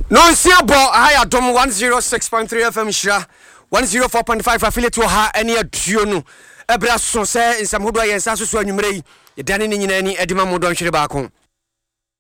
No Siabo higher dom 106.3 FM Shira 104.5 affiliate ha any aduonu ebra so say nsam hodo yensa so anwumrei yedane ni nyina ni edima modon hwere baako